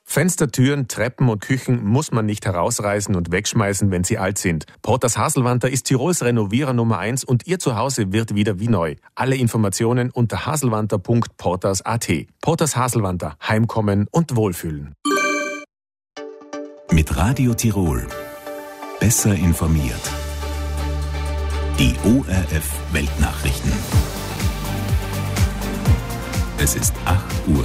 Fenster, Türen, Treppen und Küchen muss man nicht herausreißen und wegschmeißen, wenn sie alt sind. Porters Haselwanter ist Tirols Renovierer Nummer 1 und Ihr Zuhause wird wieder wie neu. Alle Informationen unter haselwanter.porters.at. Porters Haselwanter. Heimkommen und Wohlfühlen. Mit Radio Tirol. Besser informiert. Die ORF Weltnachrichten. Es ist 8 Uhr.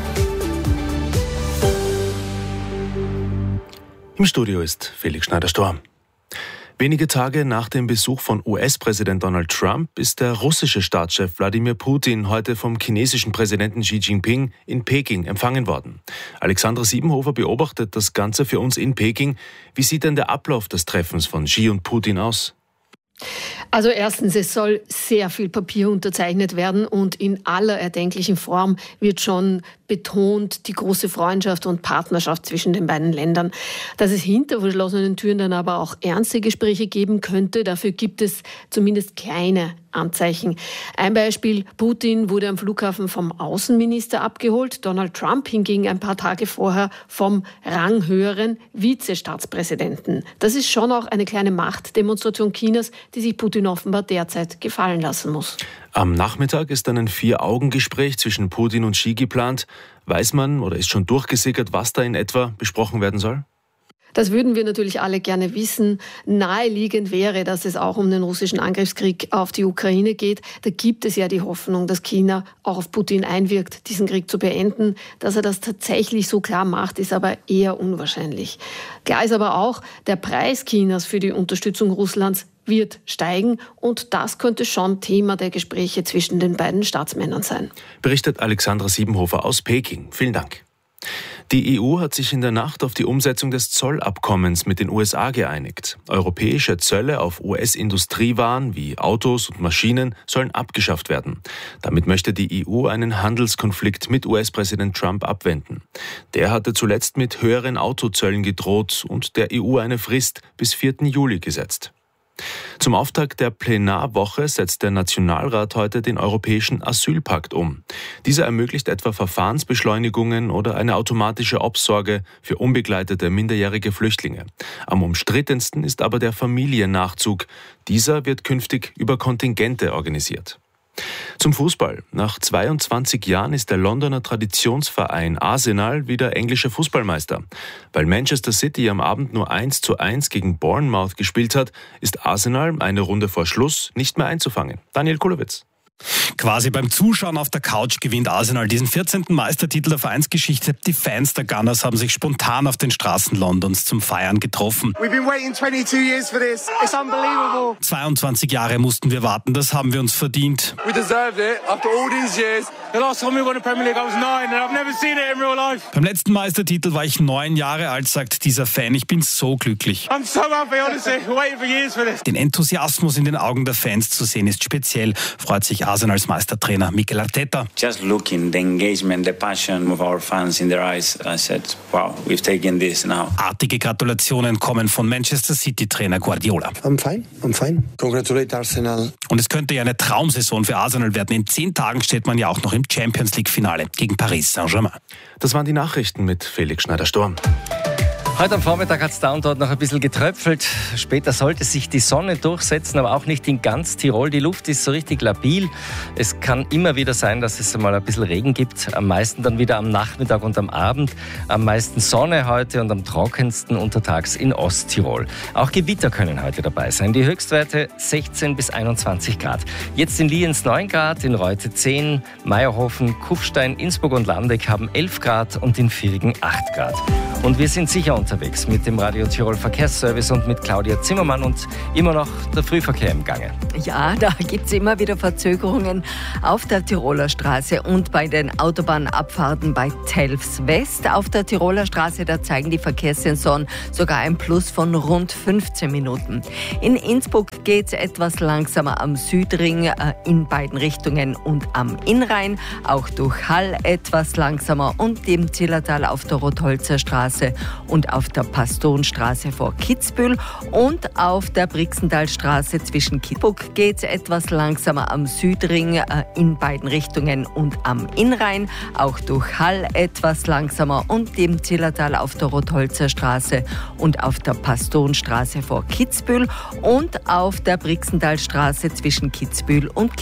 Im Studio ist Felix Schneider-Storm. Wenige Tage nach dem Besuch von US-Präsident Donald Trump ist der russische Staatschef Wladimir Putin heute vom chinesischen Präsidenten Xi Jinping in Peking empfangen worden. Alexandra Siebenhofer beobachtet das Ganze für uns in Peking. Wie sieht denn der Ablauf des Treffens von Xi und Putin aus? Also erstens, es soll sehr viel Papier unterzeichnet werden und in aller erdenklichen Form wird schon betont die große Freundschaft und Partnerschaft zwischen den beiden Ländern. Dass es hinter verschlossenen Türen dann aber auch ernste Gespräche geben könnte, dafür gibt es zumindest kleine Anzeichen. Ein Beispiel: Putin wurde am Flughafen vom Außenminister abgeholt, Donald Trump hingegen ein paar Tage vorher vom ranghöheren Vizestaatspräsidenten. Das ist schon auch eine kleine Machtdemonstration Chinas, die sich Putin offenbar derzeit gefallen lassen muss. Am Nachmittag ist dann ein 4-Augen-Gespräch zwischen Putin und Xi geplant. Weiß man oder ist schon durchgesickert, was da in etwa besprochen werden soll? Das würden wir natürlich alle gerne wissen. Naheliegend wäre, dass es auch um den russischen Angriffskrieg auf die Ukraine geht. Da gibt es ja die Hoffnung, dass China auch auf Putin einwirkt, diesen Krieg zu beenden. Dass er das tatsächlich so klar macht, ist aber eher unwahrscheinlich. Klar ist aber auch, der Preis Chinas für die Unterstützung Russlands wird steigen und das könnte schon Thema der Gespräche zwischen den beiden Staatsmännern sein. Berichtet Alexandra Siebenhofer aus Peking. Vielen Dank. Die EU hat sich in der Nacht auf die Umsetzung des Zollabkommens mit den USA geeinigt. Europäische Zölle auf US-Industriewaren wie Autos und Maschinen sollen abgeschafft werden. Damit möchte die EU einen Handelskonflikt mit US-Präsident Trump abwenden. Der hatte zuletzt mit höheren Autozöllen gedroht und der EU eine Frist bis 4. Juli gesetzt. Zum Auftakt der Plenarwoche setzt der Nationalrat heute den Europäischen Asylpakt um. Dieser ermöglicht etwa Verfahrensbeschleunigungen oder eine automatische Obsorge für unbegleitete minderjährige Flüchtlinge. Am umstrittensten ist aber der Familiennachzug. Dieser wird künftig über Kontingente organisiert. Zum Fußball. Nach 22 Jahren ist der Londoner Traditionsverein Arsenal wieder englischer Fußballmeister. Weil Manchester City am Abend nur 1:1 gegen Bournemouth gespielt hat, ist Arsenal eine Runde vor Schluss nicht mehr einzufangen. Daniel Kulowitz. Quasi beim Zuschauen auf der Couch gewinnt Arsenal diesen 14. Meistertitel der Vereinsgeschichte. Die Fans der Gunners haben sich spontan auf den Straßen Londons zum Feiern getroffen. We've been waiting 22 years for this. It's unbelievable. 22 Jahre mussten wir warten, das haben wir uns verdient. We deserved it after all these years. The last time we won the Premier League I was 9 and I've never seen it in real life. Beim letzten Meistertitel war ich 9 Jahre alt, sagt dieser Fan. Ich bin so glücklich. I'm so happy, honestly. Waiting for years for this. Den Enthusiasmus in den Augen der Fans zu sehen ist speziell, freut sich Arsenals Meistertrainer Mikel Arteta. Just looking, the engagement, the passion of our fans in their eyes, I said, wow, we've taken this now. Artige Gratulationen kommen von Manchester City-Trainer Guardiola. I'm fine. Congratulate Arsenal. Und es könnte ja eine Traumsaison für Arsenal werden. In 10 Tagen steht man ja auch noch im Champions-League-Finale gegen Paris Saint-Germain. Das waren die Nachrichten mit Felix Schneider-Storm. Heute am Vormittag hat es da und dort noch ein bisschen getröpfelt. Später sollte sich die Sonne durchsetzen, aber auch nicht in ganz Tirol. Die Luft ist so richtig labil. Es kann immer wieder sein, dass es mal ein bisschen Regen gibt. Am meisten dann wieder am Nachmittag und am Abend. Am meisten Sonne heute und am trockensten untertags in Osttirol. Auch Gewitter können heute dabei sein. Die Höchstwerte 16 bis 21 Grad. Jetzt in Lienz 9 Grad, in Reute 10, Meierhofen, Kufstein, Innsbruck und Landeck haben 11 Grad und in Virigen 8 Grad. Und wir sind sicher unterwegs mit dem Radio Tirol Verkehrsservice und mit Claudia Zimmermann und immer noch der Frühverkehr im Gange. Ja, da gibt es immer wieder Verzögerungen auf der Tiroler Straße und bei den Autobahnabfahrten bei Telfs West. Auf der Tiroler Straße, da zeigen die Verkehrssensoren sogar ein Plus von rund 15 Minuten. In Innsbruck geht es etwas langsamer am Südring in beiden Richtungen und am Innrhein. Auch durch Hall etwas langsamer und im Zillertal auf der Rotholzer Straße und auf der Pastorenstraße vor Kitzbühel und auf der Brixentalstraße zwischen Kitzbühel geht es etwas langsamer am Südring in beiden Richtungen und am Innrhein, auch durch Hall etwas langsamer und im Zillertal auf der Rotholzer Straße und auf der Pastorenstraße vor Kitzbühel und auf der Brixentalstraße zwischen Kitzbühel und